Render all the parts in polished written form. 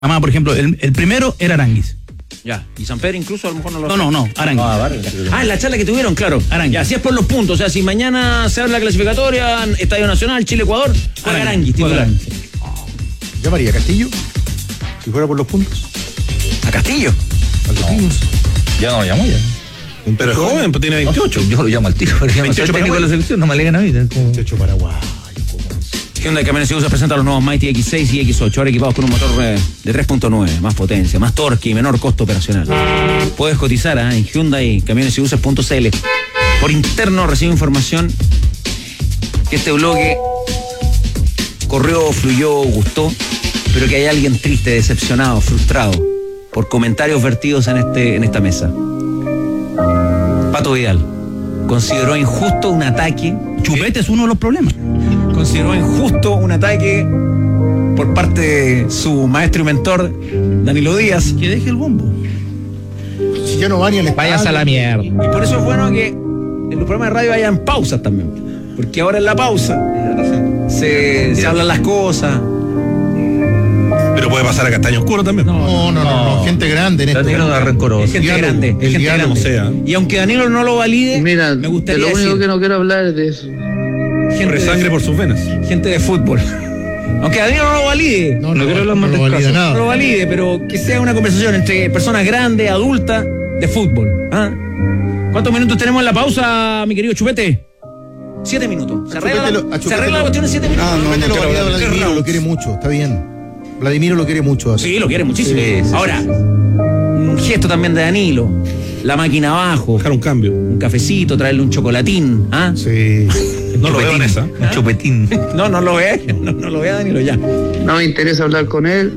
Por ejemplo, el primero era Aranguis. Ya, y San Pedro incluso a lo mejor no lo No, Aranguis. En la charla que tuvieron, claro. Aranguis. Ya, así es por los puntos. O sea, si mañana se abre la clasificatoria, Estadio Nacional, Chile-Ecuador, juega Aranguis, titular. ¿Llamaría a Castillo? Si fuera por los puntos. ¿A Castillo? ¿A los niños? Ya no lo llamo ya. Pero es joven, pues tiene 28. Yo lo llamo al tiro, porque yo soy técnico de la selección, no me alegan a mí. 28 Paraguay. Hyundai Camiones y Buses presenta los nuevos Mighty X6 y X8, ahora equipados con un motor de 3.9, más potencia, más torque y menor costo operacional. Puedes cotizar en Hyundai Camiones y Buses.cl. Por interno recibo información que este bloque corrió, fluyó, gustó, pero que hay alguien triste, decepcionado, frustrado por comentarios vertidos en esta mesa. Pato Vidal consideró injusto un ataque. Chupete es uno de los problemas. Consideró injusto un ataque por parte de su maestro y mentor, Danilo Díaz. Que deje el bombo. Si ya no van ni al estadio. Váyase a la mierda. Y por eso es bueno que en los programas de radio hayan pausas también. Porque ahora en la pausa se hablan las cosas. Pero puede pasar a Castaño Oscuro también. No. Gente grande en esto. Danilo da rencoroso. Es gente diálogo, grande. Es el gente diálogo, grande. sea. Y aunque Danilo no lo valide, Mira, me gustaría lo único decir, que no quiero hablar es de eso. Corre sangre por sus venas. gente de fútbol. Aunque Danilo no lo valide. No quiero hablar más no del valida caso. nada. No lo valide, pero que sea una conversación entre personas grandes, adultas, de fútbol. ¿Cuántos minutos tenemos en la pausa, mi querido Chupete? 7 minutos. ¿Se arregla la cuestión en 7 minutos? Lo valida Vladimiro, lo quiere mucho, está bien. Vladimiro lo quiere mucho. Sí, lo quiere muchísimo. Sí. Ahora, un gesto también de Danilo. La máquina abajo. Dejar un cambio. Un cafecito, traerle un chocolatín. Sí. No lo veo en esa. Un chupetín. No lo ve. No lo ve a Danilo ya. No me interesa hablar con él.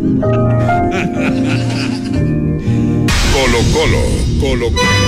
Colo.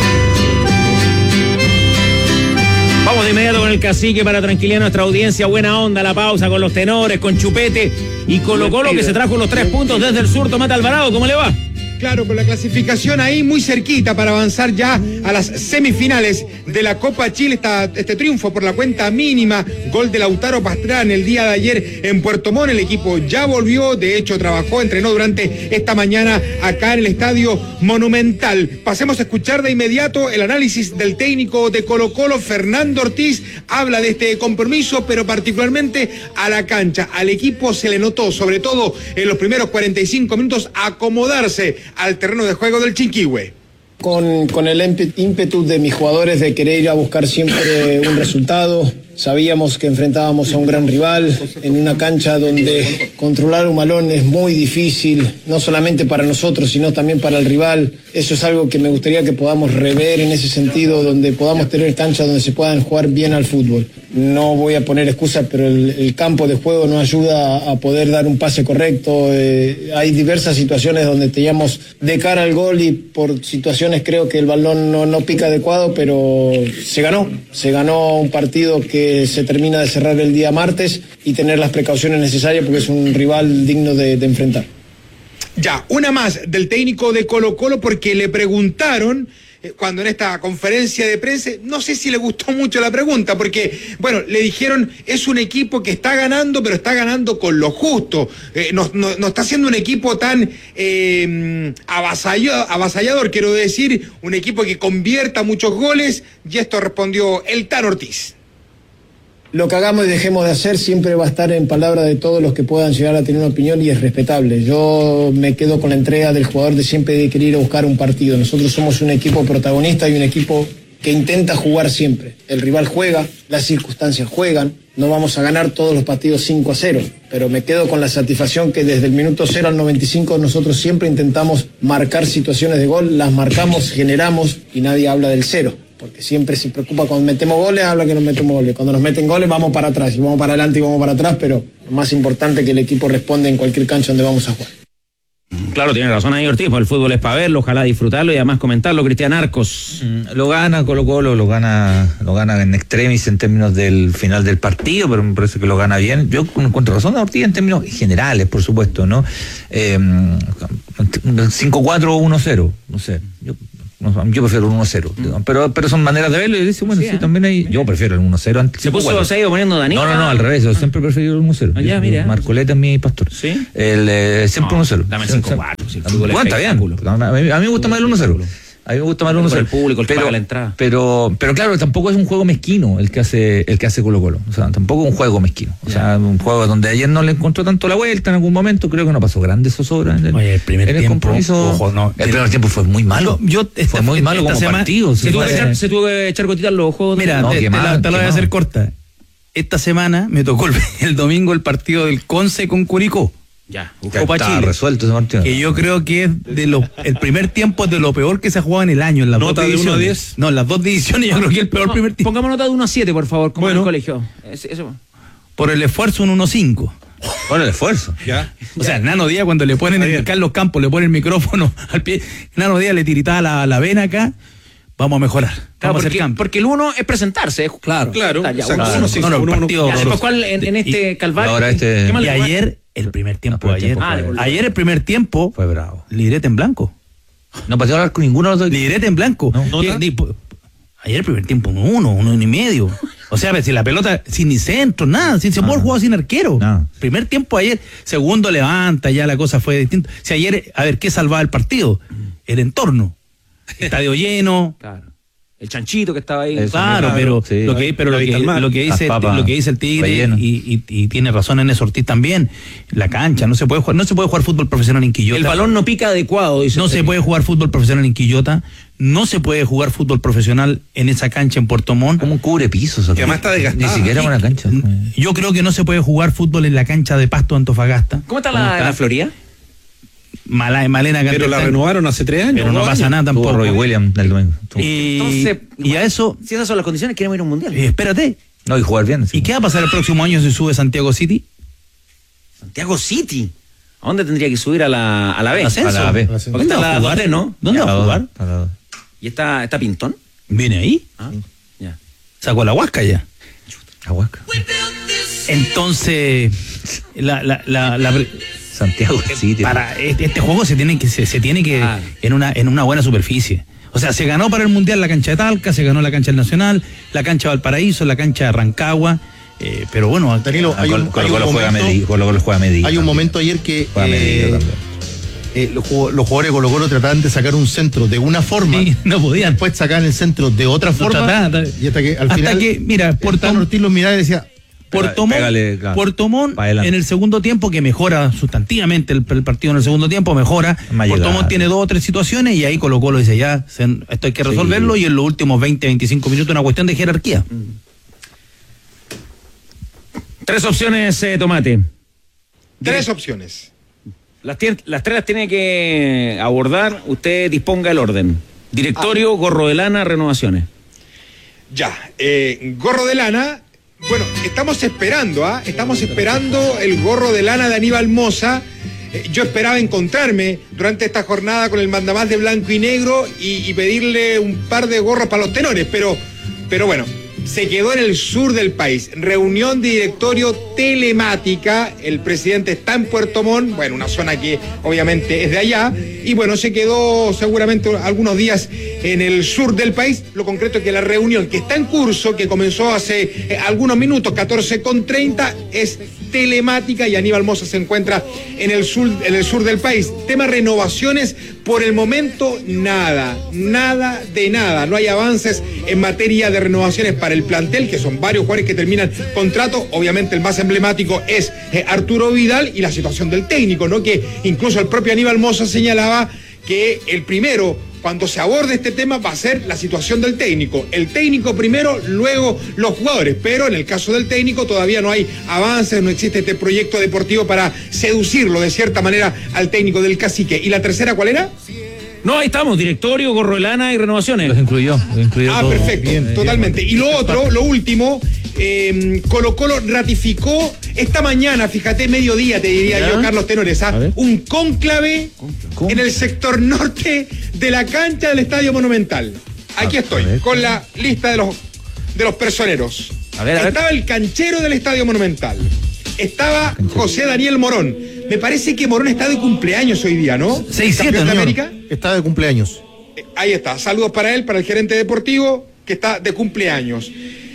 Vamos de inmediato con el cacique para tranquilizar a nuestra audiencia. Buena onda, la pausa con los tenores, con Chupete y Colo que se trajo los 3 puntos desde el sur. Tomate Alvarado, ¿cómo le va? Claro, con la clasificación ahí muy cerquita para avanzar ya a las semifinales de la Copa Chile. Este triunfo por la cuenta mínima, gol de Lautaro Pastrana el día de ayer en Puerto Montt. El equipo ya volvió, de hecho trabajó, entrenó durante esta mañana acá en el Estadio Monumental. Pasemos a escuchar de inmediato el análisis del técnico de Colo, Fernando Ortiz. Habla de este compromiso, pero particularmente a la cancha. Al equipo se le notó, sobre todo en los primeros 45 minutos, acomodarse al terreno de juego del Chinquihue. Con el ímpetu de mis jugadores de querer ir a buscar siempre un resultado. Sabíamos que enfrentábamos a un gran rival en una cancha donde controlar un balón es muy difícil, no solamente para nosotros, sino también para el rival. Eso es algo que me gustaría que podamos rever en ese sentido, donde podamos tener canchas donde se puedan jugar bien al fútbol. No voy a poner excusas, pero el campo de juego no ayuda a poder dar un pase correcto. Hay diversas situaciones donde teníamos de cara al gol y por situaciones creo que el balón no pica adecuado, pero se ganó un partido que se termina de cerrar el día martes y tener las precauciones necesarias porque es un rival digno de enfrentar. Ya, una más del técnico de Colo porque le preguntaron cuando en esta conferencia de prensa, no sé si le gustó mucho la pregunta, porque, bueno, le dijeron, es un equipo que está ganando, pero está ganando con lo justo. No está siendo un equipo tan avasallador, quiero decir, un equipo que convierta muchos goles, y esto respondió el Tan Ortiz. Lo que hagamos y dejemos de hacer siempre va a estar en palabra de todos los que puedan llegar a tener una opinión y es respetable. Yo me quedo con la entrega del jugador de siempre de querer ir a buscar un partido. Nosotros somos un equipo protagonista y un equipo que intenta jugar siempre. El rival juega, las circunstancias juegan, no vamos a ganar todos los partidos 5-0, pero me quedo con la satisfacción que desde el minuto 0 al 95 nosotros siempre intentamos marcar situaciones de gol, las marcamos, generamos y nadie habla del 0. Porque siempre se preocupa cuando metemos goles, habla que nos metemos goles. Cuando nos meten goles vamos para atrás, y vamos para adelante y vamos para atrás, pero lo más importante es que el equipo responde en cualquier cancha donde vamos a jugar. Claro, tiene razón ahí Ortiz, el fútbol es para verlo, ojalá disfrutarlo y además comentarlo. Cristian Arcos. Lo gana Colo-Colo, lo gana en extremis en términos del final del partido, pero me parece que lo gana bien. Yo encuentro razón a Ortiz en términos generales, por supuesto, ¿no? 5-4 o 1-0, no sé. Yo prefiero el 1-0. Pero son maneras de verlo y dice, bueno, sí, también hay. Yo prefiero el 1-0 antes. Se ha ido poniendo Danilo. No, al revés. Yo siempre he preferido el 1-0. Ya, mira. Marcoleta es mi pastor. ¿Sí? Siempre 1-0. Dame el 5-4. Bueno, está bien. A mí me gusta más el 1-0. A mí me gusta más el 1-0. Por el público, el que paga la entrada. Pero claro, tampoco es un juego mezquino el que hace Colo-Colo. O sea, tampoco es un juego mezquino. O sea, un juego donde ayer no le encontró tanto la vuelta en algún momento. Creo que no pasó grandes zozobras. Oye, el primer tiempo. Compromiso. Ojo, no. El primer tiempo fue muy malo. Fue muy malo como partido. Se tuvo que echar gotitas los ojos. Mira, te lo voy a hacer corta. Esta semana me tocó el domingo el partido del Conce con Curicó. Ya, Copa Chile. Resuelto ese partido. Que yo creo que es el primer tiempo es de lo peor que se ha jugado en el año. En las ¿Nota dos de 1 a divisiones. 10? No, en las dos divisiones yo creo que el peor primer tiempo. Pongamos nota de 1 a 7, por favor, como en el colegio. Por el esfuerzo un 1-5. Por el esfuerzo. Ya. O sea, Nano Díaz cuando le ponen en Carlos Campos, le ponen el micrófono al pie, Nano Díaz le tiritaba la vena acá. Vamos a mejorar. Vamos a hacer cambio. Porque el 1 es presentarse. Claro. Un partido. ¿Cuál en este calvario? Ahora ¿Qué mal Y le fue? ayer, el primer tiempo, ayer el primer tiempo fue bravo. libreta en blanco. No pasó a hablar con ninguno de los dos. Libreta en blanco. Ayer el primer tiempo 1-1.5. O sea, si la pelota sin ni centro, nada, sin se puede jugar sin arquero. No. Primer tiempo ayer, segundo levanta, ya la cosa fue distinta. Si ayer, a ver, ¿qué salvaba el partido? El entorno. Estadio lleno. Claro. El chanchito que estaba ahí. Claro, pero sí. lo que dice el Tigre y tiene razón en eso Ortiz también, la cancha, no se puede jugar fútbol profesional en Quillota. El balón no pica adecuado, dice. No se puede jugar fútbol profesional en Quillota, no se puede jugar fútbol profesional en esa cancha en Puerto Montt. Como un cubre pisos. Que además está desgastada. Ni siquiera una cancha. Yo creo que no se puede jugar fútbol en la cancha de Pasto de Antofagasta. ¿Cómo está la Florida? Malena Pero la renovaron hace 3 años. Pero no pasa nada tampoco. Roy Williams del domingo. Y a eso, si esas son las condiciones, queremos ir a un mundial. espérate. No, y jugar bien. ¿Y qué va a pasar el próximo año si sube Santiago City? Santiago City. ¿A dónde tendría que subir a la B? Ascenso. A la B. Porque ¿Dónde está va a la jugar? 2D, ¿no? ¿Dónde va a jugar? ¿Y está Pintón? ¿Viene ahí? Ya. Sacó la Huasca ya. Aguasca. Entonces, Santiago City. para este juego se tiene que en una buena superficie. O sea, se ganó para el Mundial la cancha de Talca, se ganó la cancha del Nacional, la cancha de Valparaíso, la cancha de Rancagua, pero bueno, Danilo, hay un momento ayer que los jugadores de Colo-Colo trataban de sacar un centro de una forma, sí, no podían. después sacaban el centro de otra forma, y hasta que al final mira, Tan Ortiz los miraba y decía, Puerto Montt en el segundo tiempo, que mejora sustantivamente el partido en el segundo tiempo, mejora. Puerto Montt tiene 2 o 3 situaciones y ahí Colo-Colo dice esto hay que resolverlo, y en los últimos 20-25 minutos una cuestión de jerarquía. 3 opciones, Tomate. 3 opciones. Las 3 las tiene que abordar. Usted disponga el orden. Directorio, gorro de lana, renovaciones. Ya, gorro de lana. Bueno, estamos esperando el gorro de lana de Aníbal Mosa. Yo esperaba encontrarme durante esta jornada con el mandamás de blanco y negro y pedirle un par de gorros para los tenores, pero bueno, se quedó en el sur del país. Reunión de directorio telemática. El presidente está en Puerto Montt, bueno, una zona que obviamente es de allá, y bueno, se quedó seguramente algunos días en el sur del país. Lo concreto es que la reunión que está en curso, que comenzó hace algunos minutos, 14:30, es telemática, y Aníbal Mosa se encuentra en el sur del país. Tema renovaciones, por el momento nada de nada. No hay avances en materia de renovaciones para el plantel, que son varios jugadores que terminan contrato. Obviamente el más emblemático es Arturo Vidal, y la situación del técnico, ¿no? Que incluso el propio Aníbal Mosa señalaba que el primero, cuando se aborde este tema, va a ser la situación del técnico. El técnico primero, luego los jugadores. Pero en el caso del técnico todavía no hay avances, no existe este proyecto deportivo para seducirlo de cierta manera al técnico del Cacique. ¿Y la tercera cuál era? No, ahí estamos, directorio, gorro de lana y renovaciones. Los incluyó todo. Perfecto, bien, totalmente. Y lo otro, lo último, Colo-Colo ratificó esta mañana, fíjate, mediodía, te diría yo, Carlos Tenores, un cónclave en el sector norte de la cancha del Estadio Monumental. Aquí estoy, con la lista de los personeros. Estaba el canchero del Estadio Monumental. Estaba José Daniel Morón. Me parece que Morón está de cumpleaños hoy día, ¿no? 6-7, ¿Campeón de señor. América? Está de cumpleaños. Ahí está, saludos para él, para el gerente deportivo, que está de cumpleaños.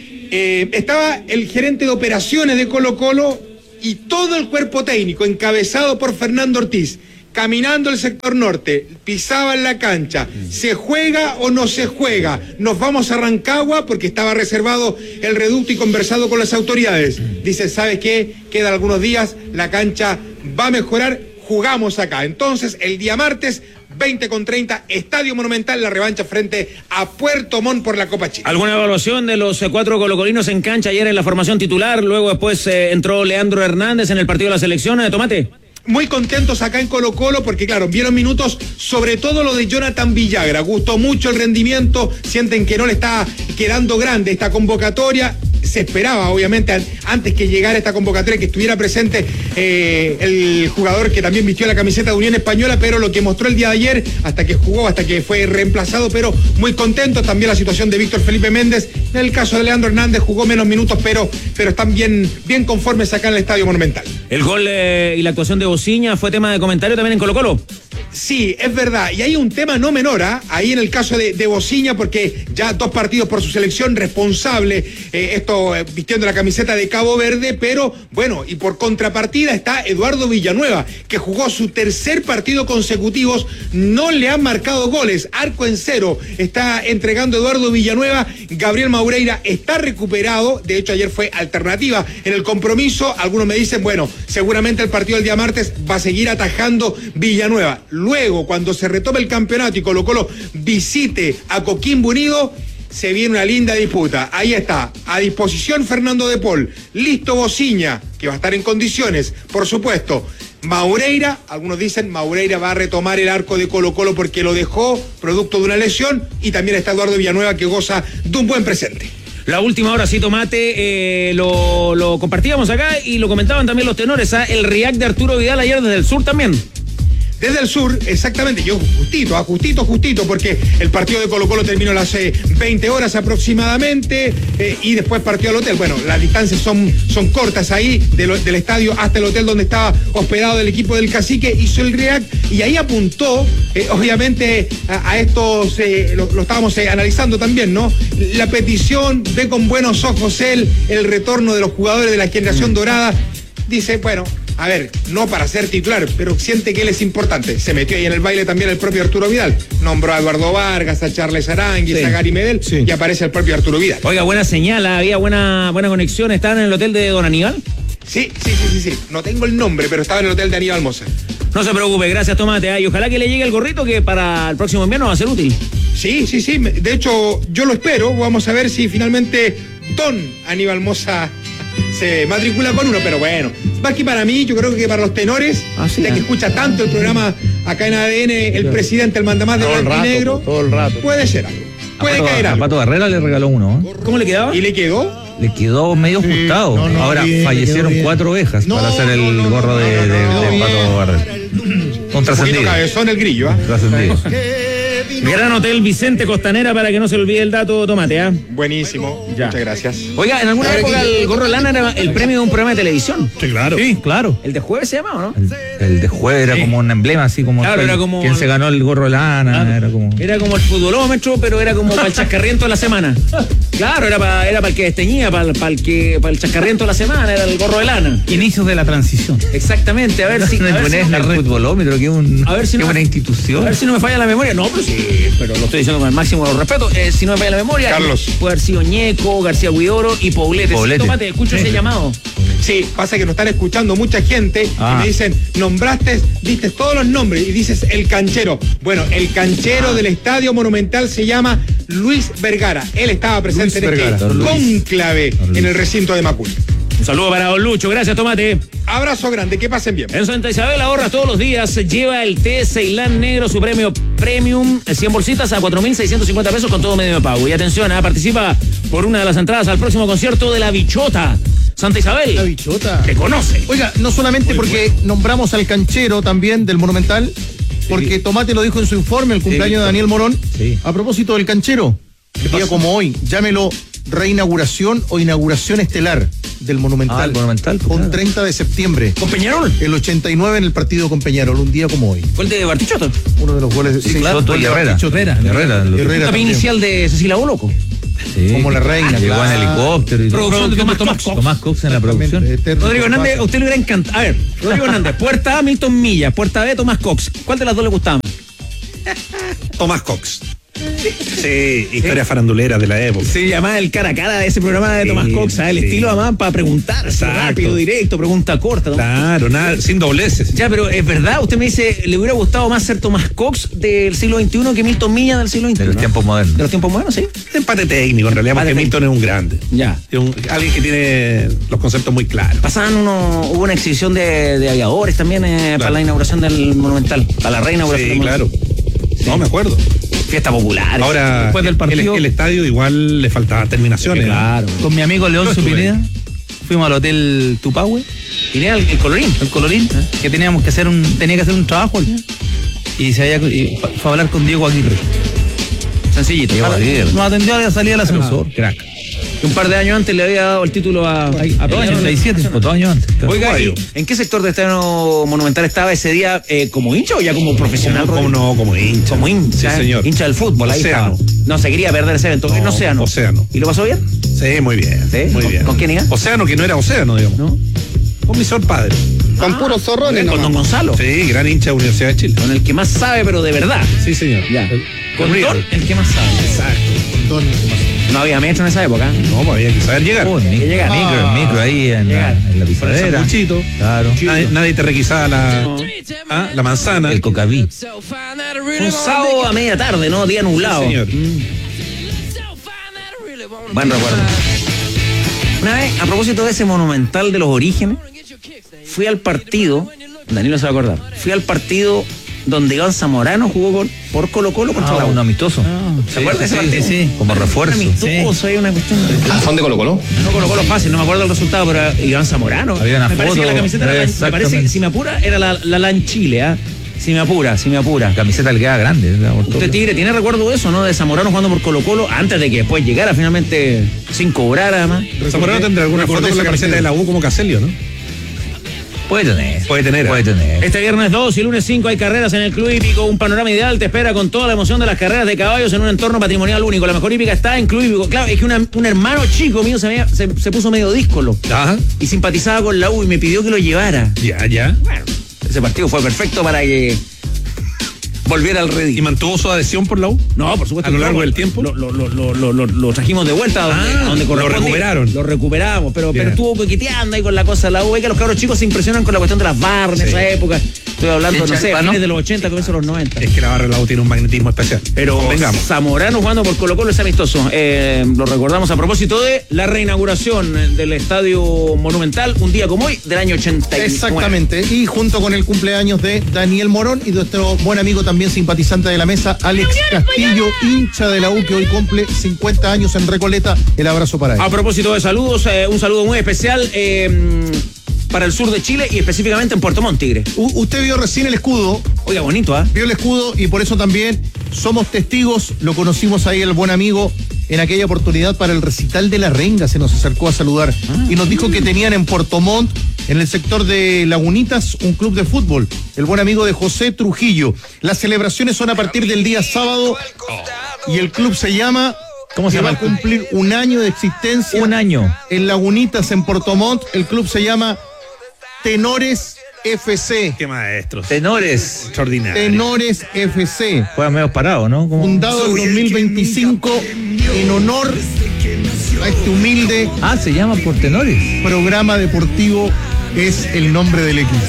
Estaba el gerente de operaciones de Colo-Colo y todo el cuerpo técnico, encabezado por Fernando Ortiz, caminando el sector norte, pisaban la cancha. ¿Se juega o no se juega? Nos vamos a Rancagua porque estaba reservado el reducto y conversado con las autoridades. Dice, ¿sabes qué? Quedan algunos días, la cancha va a mejorar, jugamos acá. Entonces, el día martes, 20:30, Estadio Monumental, la revancha frente a Puerto Montt por la Copa Chile. ¿Alguna evaluación de los 4 colocolinos en cancha ayer en la formación titular? Luego después entró Leandro Hernández en el partido de la selección. Tomate. Muy contentos acá en Colo-Colo porque, claro, vieron minutos, sobre todo lo de Jonathan Villagra. Gustó mucho el rendimiento, sienten que no le está quedando grande esta convocatoria. Se esperaba, obviamente, antes que llegara esta convocatoria, que estuviera presente el jugador que también vistió la camiseta de Unión Española, pero lo que mostró el día de ayer, hasta que jugó, hasta que fue reemplazado, pero muy contentos. También la situación de Víctor Felipe Méndez. En el caso de Leandro Hernández jugó menos minutos, pero están bien conformes acá en el Estadio Monumental. El gol y la actuación de Bociña fue tema de comentario también en Colo-Colo. Sí, es verdad. Y hay un tema no menor, ahí en el caso de Bociña, porque ya 2 partidos por su selección, responsable, vistiendo la camiseta de Cabo Verde, pero bueno, y por contrapartida está Eduardo Villanueva, que jugó su 3er partido consecutivos, no le han marcado goles, arco en 0, está entregando Eduardo Villanueva. Gabriel Maureira está recuperado, de hecho ayer fue alternativa en el compromiso. Algunos me dicen, bueno, seguramente el partido del día martes va a seguir atajando Villanueva. Luego, cuando se retome el campeonato y Colo-Colo visite a Coquimbo Unido, se viene una linda disputa. Ahí está, a disposición Fernando de Paul, listo Bociña, que va a estar en condiciones, por supuesto. Maureira, algunos dicen Maureira va a retomar el arco de Colo-Colo porque lo dejó producto de una lesión, y también está Eduardo Villanueva, que goza de un buen presente. La última hora, sí, Tomate, lo compartíamos acá y lo comentaban también los tenores, el react de Arturo Vidal ayer desde el sur también. Desde el sur, exactamente, yo justito, porque el partido de Colo-Colo terminó a las 20 horas aproximadamente, y después partió al hotel. Bueno, las distancias son cortas ahí, del estadio hasta el hotel donde estaba hospedado el equipo del Cacique. Hizo el react y ahí apuntó, obviamente, a estos, lo estábamos analizando también, ¿no? La petición, ve con buenos ojos el retorno de los jugadores de la generación dorada. Dice, bueno, a ver, no para ser titular, pero siente que él es importante. Se metió ahí en el baile también el propio Arturo Vidal. Nombró a Eduardo Vargas, a Charles Aránguiz, sí, a Gary Medel, sí, y aparece el propio Arturo Vidal. Oiga, buena señal, había buena conexión. ¿Estaban en el hotel de Don Aníbal? Sí. No tengo el nombre, pero estaba en el hotel de Aníbal Mosa. No se preocupe, gracias, Tomate. Y ojalá que le llegue el gorrito, que para el próximo invierno va a ser útil. Sí. De hecho, yo lo espero. Vamos a ver si finalmente Don Aníbal Mosa se matricula con uno, pero bueno, más que para mí, yo creo que para los tenores, ya que escucha tanto el programa acá en ADN, el presidente, el mandamás de Blanco y Negro, todo el rato, puede ser algo, puede caer algo. A Pato Barrera le regaló uno, ¿eh? ¿Cómo le quedaba? ¿Y le quedó? Le quedó medio ajustado. Ahora fallecieron 4 ovejas para hacer el gorro de Pato Barrera. Un trascendido. Cabezón el grillo, trascendido. Gran Hotel Vicente Costanera, para que no se olvide el dato, Tomate, Buenísimo, ya. Muchas gracias. Oiga, en alguna época el gorro de lana era el premio de un programa de televisión. Sí, claro. Sí, claro. ¿El de jueves se llamaba, no? El de jueves era como un emblema, así como. Claro, era como. ¿Quién se ganó el gorro de lana? Era como el futbolómetro, pero era como para el chascarriento de la semana. Claro, era para el que desteñía, para el chascarriento de la semana, era el gorro de lana. Inicios de la transición. Exactamente, a ver si. El futbolómetro, que es una institución. A ver si no me falla la memoria. No, pero sí. Pero lo estoy diciendo con el máximo respeto. Si no me falla la memoria, Carlos, puede haber sido Ñeco, García Huidoro y Poblete. Tomate, escucho ese llamado. Sí, pasa que nos están escuchando mucha gente y me dicen, diste todos los nombres y dices el canchero. Bueno, el canchero del Estadio Monumental se llama Luis Vergara. Él estaba presente en este cónclave en el recinto de Macul. Un saludo para Don Lucho, gracias, Tomate. Abrazo grande, que pasen bien. En Santa Isabel ahorras todos los días. Lleva el té Ceilán Negro, su premio Premium, 100 bolsitas a 4.650 pesos con todo medio de pago. Y atención, participa por una de las entradas al próximo concierto de La Bichota. Santa Isabel. La Bichota. Te conoce. Oiga, no solamente porque nombramos al canchero también del Monumental, porque Tomate lo dijo en su informe, el cumpleaños de Daniel Morón. Sí. A propósito del canchero, día como hoy, llámelo reinauguración o inauguración estelar. del Monumental. El Monumental. Con claro. 30 de septiembre. ¿Con Peñarol? El 89 en el partido con Peñarol, un día como hoy. ¿Gol de Bartichotto? Uno de los goles. Sí, claro. Soto y Herrera. Herrera. Inicial de Cecilia Boloco. Sí. Como la reina. Llegó en helicóptero. Producción de Tomás Cox en la producción. Rodrigo Hernández, a usted le hubiera encantado. A ver, Rodrigo Hernández, puerta A, Milton Milla, puerta B, Tomás Cox. ¿Cuál de las dos le gustaba más? Tomás Cox. Sí, historia farandulera de la época. Sí, además el cara a cara de ese programa de Tomás Cox, el estilo además para preguntar, rápido, directo, pregunta corta. Claro, nada, sin dobleces. Ya, pero es verdad, usted me dice, ¿le hubiera gustado más ser Tomás Cox del siglo XXI que Milton Milla del siglo XXI? De los tiempos modernos. De los tiempos modernos, sí. Empate técnico, en realidad, porque Milton es un grande. Ya. Es alguien que tiene los conceptos muy claros. Hubo una exhibición de aviadores también para la inauguración del Monumental, para la reinauguración del Monumental. Claro. Sí. No, me acuerdo. Fiesta popular. Ahora, después del partido, el estadio igual le faltaba terminaciones. Claro. Con mi amigo León Pineda fuimos al hotel Tupahue. Pineda, el Colorín. El Colorín, que tenía que hacer un trabajo y fue a hablar con Diego Aguirre. Sencillito. Nos atendió a la salida del ascensor. Crack. Un par de años antes le había dado el título a 87, 2 años antes. Oiga, ¿en qué sector del estadio Monumental estaba ese día? ¿Como hincha o ya como profesional? Como hincha. Como hincha. Sí, señor. Hincha del fútbol. Océano. Ahí no se quería perder ese evento. No, Océano. ¿Y lo pasó bien? Sí, muy bien. ¿Sí? Muy bien. ¿Con quién iba? Océano, que no era Océano, digamos. ¿No? Con mi sol padre. Con puros zorrones, ¿no? Con don Gonzalo. Sí, gran hincha de Universidad de Chile. Con el que más sabe, pero de verdad. Sí, señor. Ya. Con Don, el que más sabe. Exacto. Don, no había metro en esa época. No, pues había que saber llegar. El micro ahí en la pisadera. Claro. Nadie te requisaba la manzana. El cocaví. Un sábado a media tarde, ¿no? Día nublado. Sí, señor. Buen recuerdo. Una vez, a propósito de ese Monumental de los orígenes, fui al partido, Danilo se va a acordar, fui al partido donde Iván Zamorano jugó por Colo-Colo contra la U. Un amistoso. ¿Se acuerda de ese partido? Sí. Como refuerzo. Un amistoso, hay una cuestión de... ¿Son de Colo-Colo? No, Colo-Colo fácil, no me acuerdo el resultado, pero Iván Zamorano. Había una me parece foto, que la camiseta me parece, si me apura, era la LAN Chile, ¿ah? Si me apura. Camiseta le queda grande. Usted, Tigre, ¿tiene recuerdo de eso, no? De Zamorano jugando por Colo-Colo antes de que después llegara finalmente sin cobrar, además. Zamorano tendrá algún recuerdo con la camiseta de la U como Caselio, ¿no? Puede tener. Este viernes 2 y lunes 5 hay carreras en el Club Hípico. Un panorama ideal te espera con toda la emoción de las carreras de caballos en un entorno patrimonial único. La mejor hípica está en Club Hípico. Claro, es que un hermano chico mío se puso medio díscolo. Ajá. Y simpatizaba con la U y me pidió que lo llevara. Ya. Bueno, ese partido fue perfecto para que volviera al redil. ¿Y mantuvo su adhesión por la U? No, por supuesto. ¿A lo largo del tiempo? Lo trajimos de vuelta a donde correspondía. Lo recuperamos, pero estuvo coqueteando ahí con la cosa de la U. Es que los cabros chicos se impresionan con la cuestión de las barras en esa época. Estoy hablando, no sé, fines de los 80, comienzos de los 90. Es que la barra de la U tiene un magnetismo especial. Pero Zamorano jugando por Colo-Colo es amistoso. Lo recordamos a propósito de la reinauguración del Estadio Monumental, un día como hoy, del año 89. Exactamente. Y junto con el cumpleaños de Daniel Morón y de nuestro buen amigo también simpatizante de la mesa, Alex Castillo, hincha de la U, que hoy cumple 50 años en Recoleta. El abrazo para él. A propósito de saludos, un saludo muy especial para el sur de Chile y específicamente en Puerto Montt, Tigre. Usted vio recién el escudo. Oiga, bonito, ¿ah? Vio el escudo y por eso también somos testigos. Lo conocimos ahí, el buen amigo, en aquella oportunidad para el recital de La Renga. Se nos acercó a saludar y nos dijo que tenían en Puerto Montt, en el sector de Lagunitas, un club de fútbol. El buen amigo de José Trujillo. Las celebraciones son a partir del día sábado y el club se llama... ¿Cómo se llama? Va a cumplir un año de existencia. Un año. En Lagunitas, en Puerto Montt. El club se llama Tenores FC. Qué maestros. Tenores. Extraordinario. Tenores FC. Juegan medio parados, ¿no? Fundado en 2025 en honor a este humilde. Se llama por Tenores. Programa deportivo es el nombre del equipo.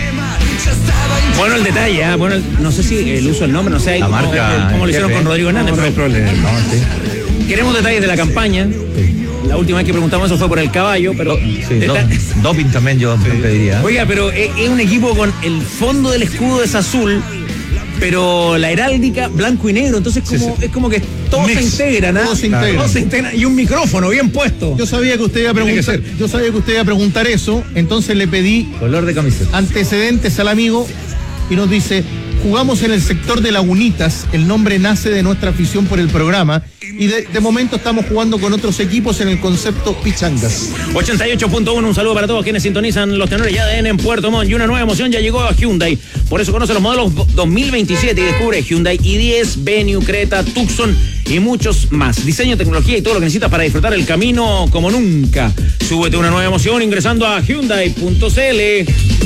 Bueno, el detalle, bueno, no sé si el uso del nombre, no sé la marca, cómo lo hicieron con Rodrigo Hernández. No hay problema. Queremos detalles de la campaña. La última vez que preguntamos eso fue por el caballo, pero... Doping también yo pediría. Oiga, pero es un equipo con el fondo del escudo es azul, pero la heráldica blanco y negro, entonces es como que todos se integran, ¿ah? Todos se integran y un micrófono bien puesto. Yo sabía que usted iba a preguntar eso, entonces le pedí color de camiseta, antecedentes al amigo y nos dice: jugamos en el sector de Lagunitas, el nombre nace de nuestra afición por el programa y de momento estamos jugando con otros equipos en el concepto pichangas. 88.1, un saludo para todos quienes sintonizan los tenores ya de ADN en Puerto Montt, y una nueva emoción ya llegó a Hyundai. Por eso conoce los modelos 2027 y descubre Hyundai i10, Venue, Creta, Tucson y muchos más. Diseño, tecnología y todo lo que necesitas para disfrutar el camino como nunca. Súbete una nueva emoción ingresando a Hyundai.cl.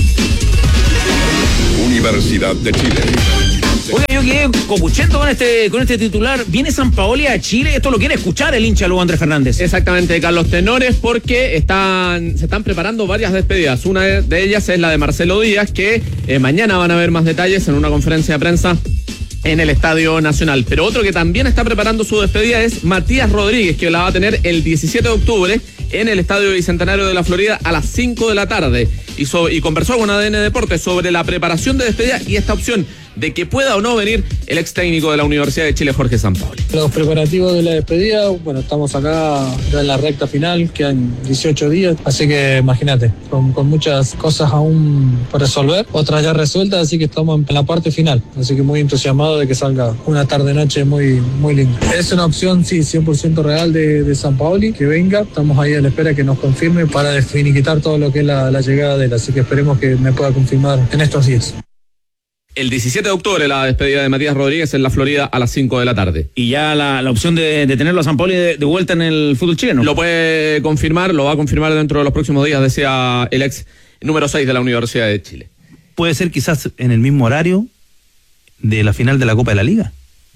Universidad de Chile. Oiga, yo quedé copuchento con este titular. Viene Sampaoli a Chile, esto lo quiere escuchar el hincha Lugo Andrés Fernández. Exactamente, Carlos, tenores, porque se están preparando varias despedidas. Una de ellas es la de Marcelo Díaz, que mañana van a ver más detalles en una conferencia de prensa en el Estadio Nacional. Pero otro que también está preparando su despedida es Matías Rodríguez, que la va a tener el 17 de octubre en el Estadio Bicentenario de la Florida a las 5 de la tarde. Y conversó con ADN Deportes sobre la preparación de despedida y esta opción de que pueda o no venir el ex técnico de la Universidad de Chile, Jorge Sampaoli. Los preparativos de la despedida, bueno, estamos acá ya en la recta final, quedan 18 días, así que imagínate, con muchas cosas aún por resolver, otras ya resueltas, así que estamos en la parte final, así que muy entusiasmado de que salga una tarde-noche muy, muy linda. Es una opción, sí, 100% real de Sampaoli, que venga, estamos ahí a la espera que nos confirme para finiquitar todo lo que es la llegada de él, así que esperemos que me pueda confirmar en estos días. El 17 de octubre la despedida de Matías Rodríguez en la Florida a las 5 de la tarde. Y ya la opción de tenerlo a Sampaoli de vuelta en el fútbol chileno. Lo puede confirmar, lo va a confirmar dentro de los próximos días, decía el ex número 6 de la Universidad de Chile. Puede ser quizás en el mismo horario de la final de la Copa de la Liga.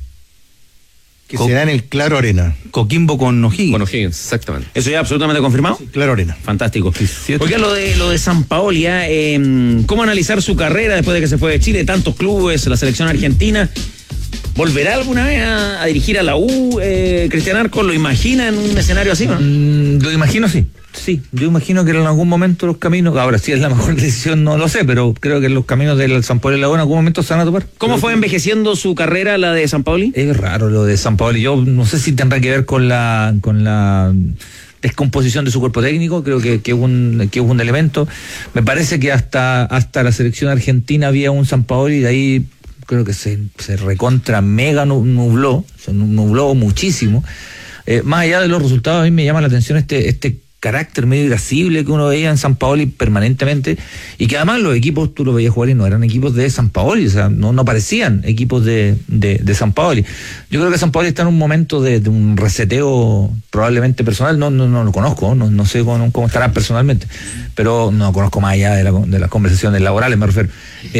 Que será en el Claro Arena. Coquimbo con O'Higgins. Con O'Higgins, exactamente. ¿Eso ya absolutamente confirmado? Sí, Claro Arena. Fantástico. Porque lo de Sampaoli, ¿cómo analizar su carrera después de que se fue de Chile? Tantos clubes, la selección argentina. ¿Volverá alguna vez a dirigir a la U? Cristian Arcos, ¿lo imagina en un escenario así, no? Lo imagino, sí. Sí, yo imagino que en algún momento los caminos, ahora sí es la mejor decisión, no lo sé, pero creo que los caminos del Sampaoli y la U en algún momento se van a topar. ¿Cómo fue envejeciendo su carrera, la de Sampaoli? Es raro lo de Sampaoli, yo no sé si tendrá que ver con la descomposición de su cuerpo técnico, creo que es un elemento. Me parece que hasta la selección argentina había un Sampaoli y de ahí creo que se recontra mega nubló, se nubló muchísimo. Más allá de los resultados, a mí me llama la atención este carácter medio irascible que uno veía en Sampaoli permanentemente, y que además los equipos tú los veías jugar y no eran equipos de Sampaoli, o sea, no parecían equipos de Sampaoli. Yo creo que Sampaoli está en un momento de un reseteo probablemente personal, no lo conozco, no sé cómo estará personalmente, pero no conozco más allá de las conversaciones laborales, me refiero.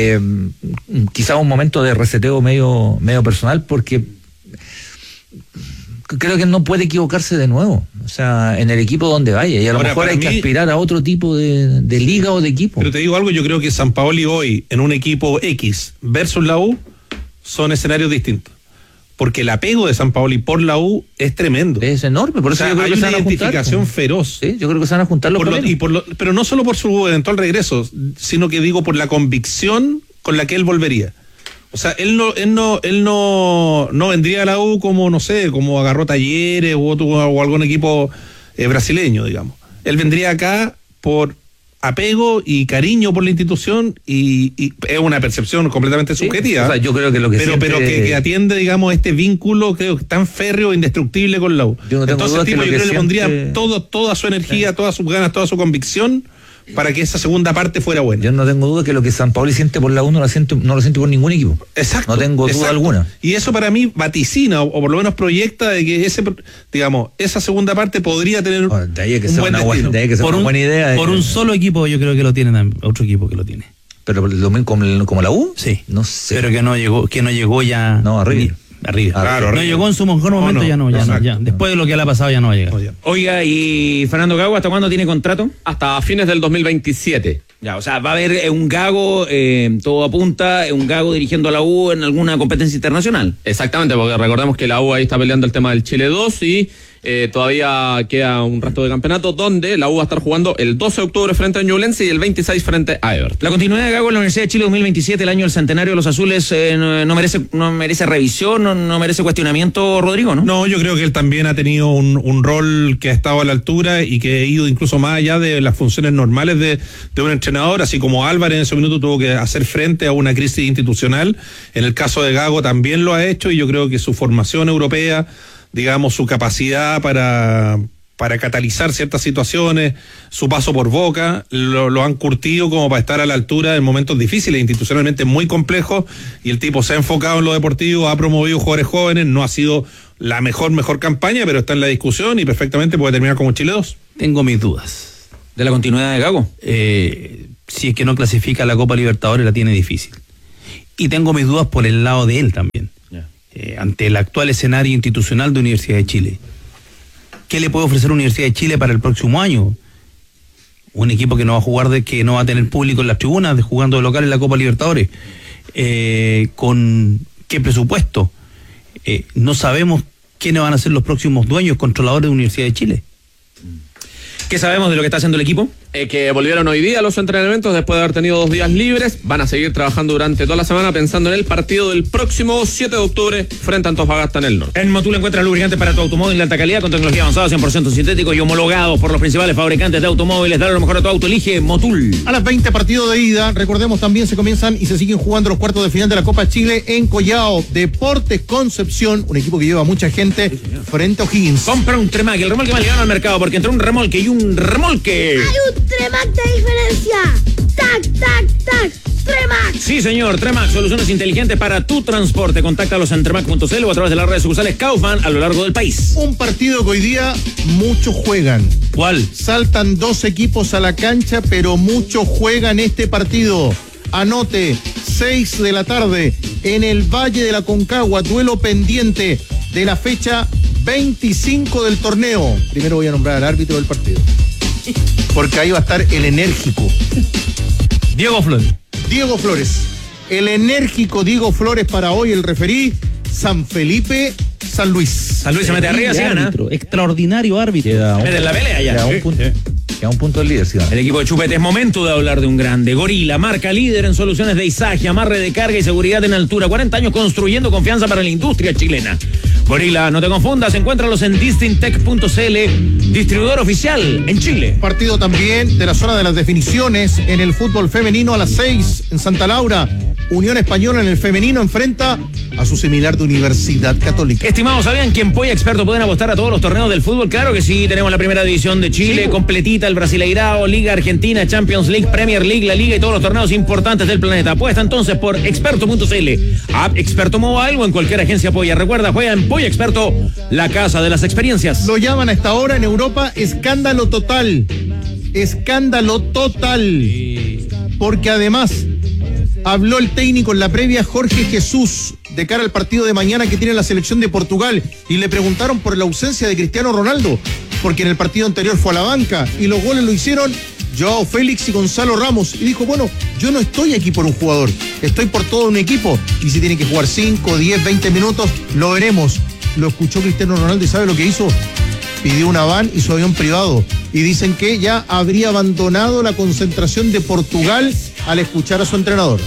Quizá un momento de reseteo medio personal, porque creo que no puede equivocarse de nuevo, o sea, en el equipo donde vaya, y a lo mejor hay que aspirar a otro tipo de liga o de equipo. Pero te digo algo, yo creo que Sampaoli hoy en un equipo X versus la U son escenarios distintos, porque el apego de Sampaoli por la U es tremendo. Es enorme, por eso yo creo hay que una identificación feroz. Sí, yo creo que se van a juntar los pero no solo por su eventual regreso, sino que digo por la convicción con la que él volvería. O sea, él no vendría a la U como, no sé, como agarró Talleres o algún equipo brasileño, digamos. Él vendría acá por apego y cariño por la institución y es una percepción completamente subjetiva. O sea, yo creo que lo que pero que atiende, digamos, este vínculo creo que tan férreo e indestructible con la U. Entonces el tipo yo creo que le pondría toda su energía, todas sus ganas, toda su convicción para que esa segunda parte fuera buena. Yo no tengo duda que lo que Sampaoli siente por la U no lo siente por ningún equipo. Exacto. No tengo duda alguna. Y eso para mí vaticina, o por lo menos proyecta de que esa segunda parte podría tener un buen destino. Por una buena idea. Por un solo equipo yo creo que lo tienen, otro equipo que lo tiene. Pero como la U? Sí. No sé. Pero que no llegó ya. No, arriba. Claro, no llegó en su mejor momento, ya no. Después de lo que le ha pasado ya no va a llegar. Oiga, ¿y Fernando Gago hasta cuándo tiene contrato? Hasta fines del 2027. Ya, o sea, va a haber un Gago, todo apunta, un Gago dirigiendo a la U en alguna competencia internacional. Exactamente, porque recordemos que la U ahí está peleando el tema del Chile 2 y todavía queda un resto de campeonato donde la U va a estar jugando el 12 de octubre frente a Ñublense y el 26 frente a Everton. La continuidad de Gago en la Universidad de Chile 2027, el año del centenario de los azules, no merece revisión, no merece cuestionamiento, Rodrigo, ¿no? No, yo creo que él también ha tenido un rol que ha estado a la altura y que ha ido incluso más allá de las funciones normales de un entrenador, así como Álvarez en ese minuto tuvo que hacer frente a una crisis institucional. En el caso de Gago también lo ha hecho y yo creo que su formación europea digamos, su capacidad para catalizar ciertas situaciones, su paso por Boca, lo han curtido como para estar a la altura en momentos difíciles, institucionalmente muy complejos, y el tipo se ha enfocado en lo deportivo, ha promovido jugadores jóvenes, no ha sido la mejor campaña, pero está en la discusión y perfectamente puede terminar como Chile 2. Tengo mis dudas. ¿De la continuidad de Gago? Si es que no clasifica a la Copa Libertadores, la tiene difícil. Y tengo mis dudas por el lado de él también. Ante el actual escenario institucional de Universidad de Chile. ¿Qué le puede ofrecer Universidad de Chile para el próximo año? Un equipo que no va a jugar, que no va a tener público en las tribunas, jugando de local en la Copa Libertadores. ¿Con qué presupuesto? No sabemos quiénes van a ser los próximos dueños, controladores de Universidad de Chile. ¿Qué sabemos de lo que está haciendo el equipo? Que volvieron hoy día a los entrenamientos después de haber tenido 2 días libres. Van a seguir trabajando durante toda la semana pensando en el partido del próximo 7 de octubre frente a Antofagasta en el norte. En Motul encuentras lubricantes para tu automóvil de alta calidad con tecnología avanzada, 100% sintético y homologados por los principales fabricantes de automóviles. Dale lo mejor a tu auto, elige Motul. A las 20 partidos de ida, recordemos también se comienzan y se siguen jugando los cuartos de final de la Copa Chile en Collao. Deportes Concepción, un equipo que lleva mucha gente frente a O'Higgins. Compra un Tremac, el remolque más ligado al mercado, porque entre un remolque y un remolque hay un Tremac de diferencia. ¡Tac, tac, tac! ¡Tremac! Sí, señor, Tremac, soluciones inteligentes para tu transporte. Contáctalos en tremac.cl o a través de las redes sucursales Kaufman a lo largo del país. Un partido que hoy día muchos juegan. ¿Cuál? Saltan 2 equipos a la cancha, pero muchos juegan este partido. Anote, 6 de la tarde en el Valle de la Concagua, duelo pendiente de la fecha 25 del torneo. Primero voy a nombrar al árbitro del partido, porque ahí va a estar el enérgico Diego Flores. El enérgico Diego Flores para hoy, el referí, San Felipe, San Luis. San Luis se mete arriba, se gana. Extraordinario árbitro. Mete en la pelea ya. Queda un punto del líder, sí. El equipo de Chupete, es momento de hablar de un grande. Gorila, marca líder en soluciones de izaje, amarre de carga y seguridad en altura. 40 años construyendo confianza para la industria chilena. Gorila, no te confundas, encuéntralos en distintech.cl, distribuidor oficial en Chile. Partido también de la zona de las definiciones en el fútbol femenino a las 6 en Santa Laura. Unión Española en el femenino enfrenta a su similar de Universidad Católica. Estimados, ¿sabían que en Polla Experto pueden apostar a todos los torneos del fútbol? Claro que sí, tenemos la primera división de Chile, completita, el Brasileirao, Liga Argentina, Champions League, Premier League, la Liga y todos los torneos importantes del planeta. Apuesta entonces por experto.cl, app Experto Mobile o en cualquier agencia Polla. Recuerda, juega en Polla Experto, la casa de las experiencias. Lo llaman a esta hora en Europa escándalo total. Escándalo total. Porque además habló el técnico en la previa, Jorge Jesús, de cara al partido de mañana que tiene la selección de Portugal, y le preguntaron por la ausencia de Cristiano Ronaldo, porque en el partido anterior fue a la banca y los goles lo hicieron Joao Félix y Gonzalo Ramos, y dijo, bueno, yo no estoy aquí por un jugador, estoy por todo un equipo, y si tiene que jugar 5, 10, 20 minutos, lo veremos. Lo escuchó Cristiano Ronaldo y ¿sabe lo que hizo? Pidió una van y su avión privado, y dicen que ya habría abandonado la concentración de Portugal al escuchar a su entrenador.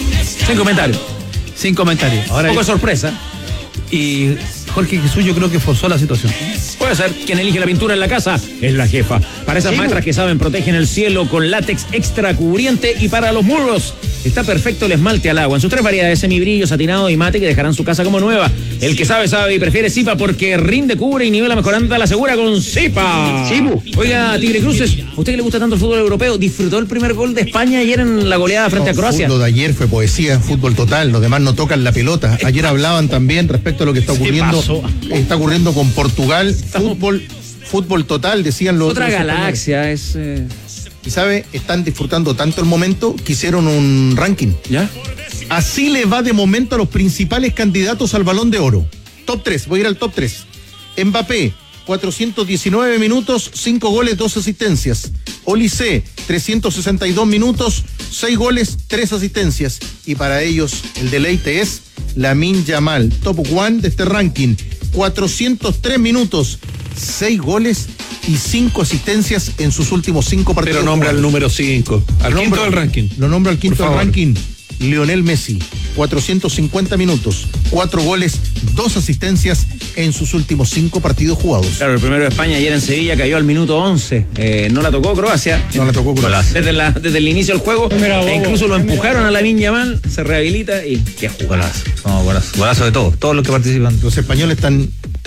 Sin comentarios. Ahora, un poco de sorpresa. Y Jorge Jesús yo creo que forzó la situación. Puede ser. Quien elige la pintura en la casa es la jefa. Para esas maestras que saben, protegen el cielo con látex extra cubriente, y para los muros está perfecto el esmalte al agua en sus 3 variedades: semibrillo, satinado y mate, que dejarán su casa como nueva. El que sabe y prefiere Zipa, porque rinde, cubre y nivela mejorando la segura con Zipa. Oiga, Tigre Cruces, ¿a usted que le gusta tanto el fútbol europeo, disfrutó el primer gol de España ayer en la goleada frente a Croacia? El fútbol de ayer fue poesía, fútbol total, los demás no tocan la pelota. Ayer hablaban también respecto a lo que está ocurriendo con Portugal. Fútbol total, decían los otra galaxia es. Y sabe, están disfrutando tanto el momento que hicieron un ranking. ¿Ya? Así le va de momento a los principales candidatos al Balón de Oro. Top 3, voy a ir al top 3. Mbappé, 419 minutos, 5 goles, 2 asistencias. Olise, 362 minutos, 6 goles, 3 asistencias. Y para ellos el deleite es Lamine Yamal, top 1 de este ranking. 403 minutos, 6 goles y 5 asistencias en sus últimos 5 partidos. Pero nombra al número 5, quinto del ranking. Lo nombra al quinto del ranking. Lionel Messi, 450 minutos, 4 goles, 2 asistencias en sus últimos 5 partidos jugados. Claro, el primero de España ayer en Sevilla cayó al minuto 11. No la tocó Croacia. Desde el inicio del juego. E incluso lo empujaron a Lamine Yamal, se rehabilita y qué jugadas. Golazo de todos los que participan. Los españoles están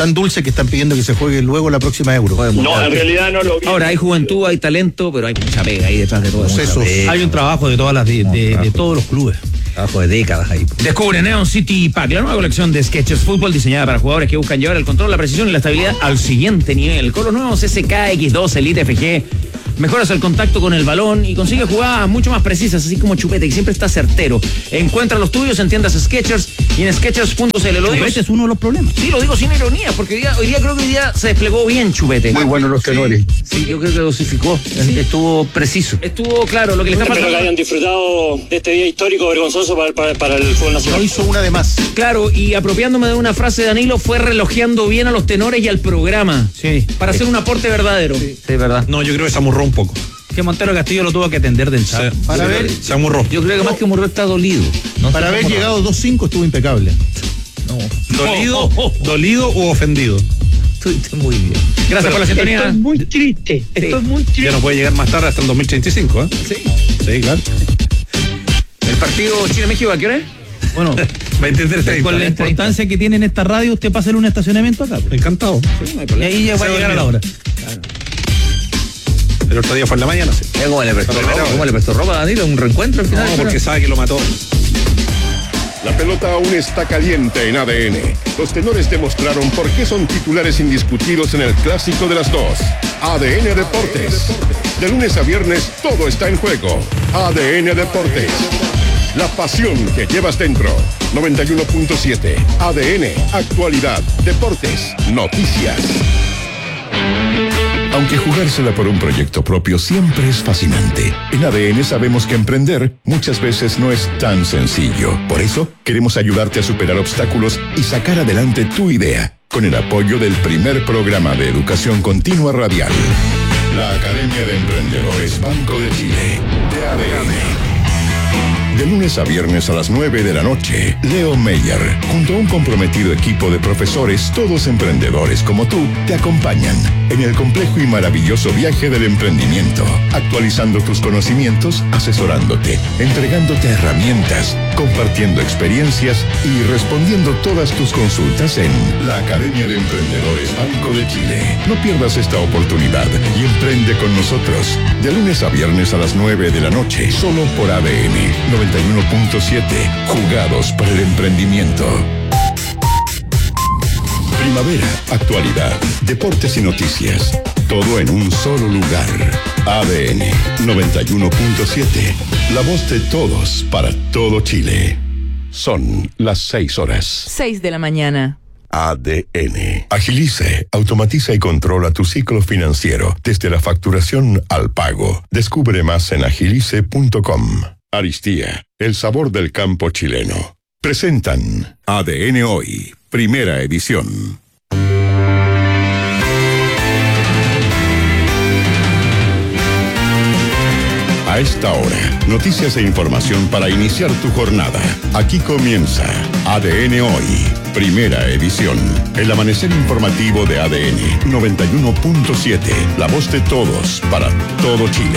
tan dulce que están pidiendo que se juegue luego la próxima Euro. No, en realidad no lo vi. Ahora, hay juventud, hay talento, pero hay mucha pega ahí detrás de todo eso. Hay un trabajo de todas de todos los clubes. Trabajo de décadas ahí. Descubre Neon City Pack, la nueva colección de Skechers Fútbol diseñada para jugadores que buscan llevar el control, la precisión y la estabilidad al siguiente nivel. Con los nuevos SK-X2 Elite FG, mejoras el contacto con el balón y consigues jugadas mucho más precisas, así como Chupete, que siempre está certero. Encuentra los tuyos en tiendas Skechers y en Skechers.cl. Chupete es uno de los problemas. Sí, lo digo sin ironía, porque hoy día creo que se desplegó bien Chupete. Muy buenos los tenores. Sí, yo creo que dosificó. Sí. Estuvo preciso. Estuvo claro lo que le está pasando. Espero que hayan disfrutado de este día histórico, vergonzoso para el fútbol nacional. No hizo una de más. Claro, y apropiándome de una frase de Danilo, fue relojeando bien a los tenores y al programa. Sí. Para hacer un aporte verdadero. Sí, verdad. No, yo creo que se amurró un poco. Que Montero Castillo lo tuvo que atender del chat. Se amurró. Yo creo que más que amurró está dolido. Para haber llegado 2-5 estuvo impecable. No. ¿Dolido u ofendido? Estuviste muy bien. Gracias por la sintonía. Esto es muy triste. Esto es muy triste. Ya no puede llegar más tarde hasta el 2035, ¿eh? Sí, claro. ¿El partido Chile-México a qué hora es? Bueno, 23:30. con la importancia que tiene en esta radio, usted pasa en un estacionamiento acá. Encantado. Sí, no hay Y problema. ahí ya va a llegar a la hora. El otro día fue en la mañana, sí. ¿Cómo le prestó ropa a Danilo? ¿Un reencuentro al final? No, porque sabe que lo mató. La pelota aún está caliente en ADN. Los tenores demostraron por qué son titulares indiscutidos en el clásico de las dos. ADN Deportes. De lunes a viernes todo está en juego. ADN Deportes. La pasión que llevas dentro. 91.7. ADN. Actualidad. Deportes. Noticias. Aunque jugársela por un proyecto propio siempre es fascinante, en ADN sabemos que emprender muchas veces no es tan sencillo. Por eso, queremos ayudarte a superar obstáculos y sacar adelante tu idea, con el apoyo del primer programa de educación continua radial. La Academia de Emprendedores Banco de Chile, de ADN. De lunes a viernes a las 9 de la noche, Leo Meyer, junto a un comprometido equipo de profesores, todos emprendedores como tú, te acompañan en el complejo y maravilloso viaje del emprendimiento, actualizando tus conocimientos, asesorándote, entregándote herramientas, compartiendo experiencias y respondiendo todas tus consultas en la Academia de Emprendedores Banco de Chile. No pierdas esta oportunidad y emprende con nosotros. De lunes a viernes a las 9 de la noche, solo por ADN 91.7, jugados para el emprendimiento. Primavera, actualidad, deportes y noticias. Todo en un solo lugar. ADN 91.7. La voz de todos para todo Chile. Son las 6 horas. 6 de la mañana. ADN. Agilice, automatiza y controla tu ciclo financiero desde la facturación al pago. Descubre más en agilice.com. Aristía, el sabor del campo chileno. Presentan ADN Hoy, primera edición. A esta hora, noticias e información para iniciar tu jornada. Aquí comienza ADN Hoy, primera edición. El amanecer informativo de ADN 91.7, la voz de todos para todo Chile.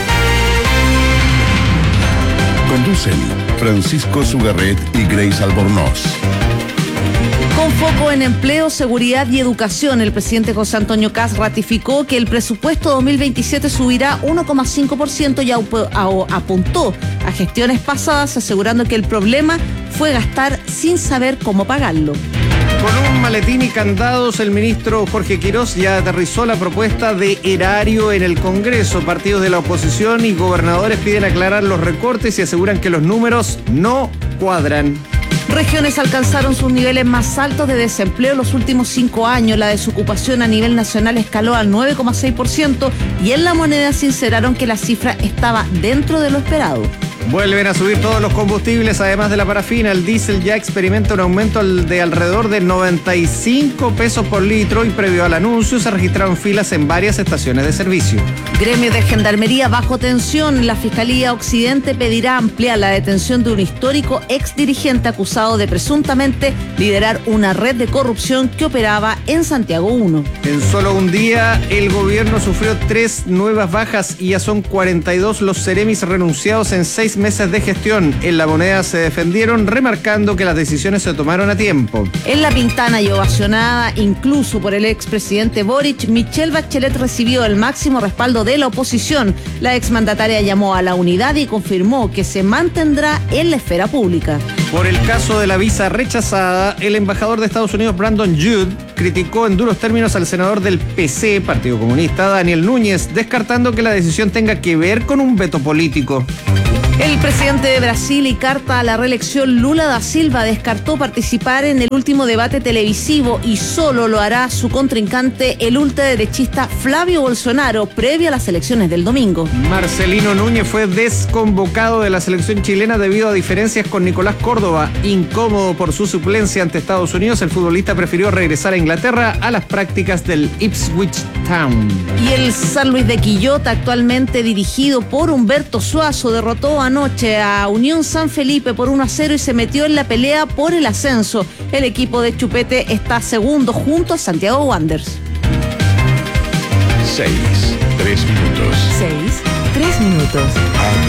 Conducen Francisco Sugarret y Grace Albornoz. Con foco en empleo, seguridad y educación, el presidente José Antonio Kast ratificó que el presupuesto 2027 subirá 1,5% y apuntó a gestiones pasadas, asegurando que el problema fue gastar sin saber cómo pagarlo. Con un maletín y candados, el ministro Jorge Quirós ya aterrizó la propuesta de erario en el Congreso. Partidos de la oposición y gobernadores piden aclarar los recortes y aseguran que los números no cuadran. Regiones alcanzaron sus niveles más altos de desempleo en los últimos 5 años. La desocupación a nivel nacional escaló al 9,6% y en La Moneda sinceraron que la cifra estaba dentro de lo esperado. Vuelven a subir todos los combustibles, además de la parafina. El diésel ya experimenta un aumento de alrededor de 95 pesos por litro y previo al anuncio se registraron filas en varias estaciones de servicio. Gremio de Gendarmería bajo tensión. La Fiscalía Occidente pedirá ampliar la detención de un histórico exdirigente acusado de presuntamente liderar una red de corrupción que operaba en Santiago 1. En solo un día, el gobierno sufrió 3 nuevas bajas y ya son 42 los seremis renunciados en 6 meses de gestión en La Moneda se defendieron, remarcando que las decisiones se tomaron a tiempo. En La Pintana y ovacionada incluso por el expresidente Boric, Michelle Bachelet recibió el máximo respaldo de la oposición. La exmandataria llamó a la unidad y confirmó que se mantendrá en la esfera pública. Por el caso de la visa rechazada, el embajador de Estados Unidos, Brandon Judd, criticó en duros términos al senador del PC, Partido Comunista, Daniel Núñez, descartando que la decisión tenga que ver con un veto político. El presidente de Brasil y carta a la reelección Lula da Silva descartó participar en el último debate televisivo y solo lo hará su contrincante, el ultraderechista Flavio Bolsonaro, previo a las elecciones del domingo. Marcelino Núñez fue desconvocado de la selección chilena debido a diferencias con Nicolás Córdoba. Incómodo por su suplencia ante Estados Unidos, el futbolista prefirió regresar a Inglaterra a las prácticas del Ipswich Town. Y el San Luis de Quillota, actualmente dirigido por Humberto Suazo, derrotó anoche a Unión San Felipe por 1-0 y se metió en la pelea por el ascenso. El equipo de Chupete está segundo junto a Santiago Wanderers. 6, 3 minutos. 6, 3 minutos.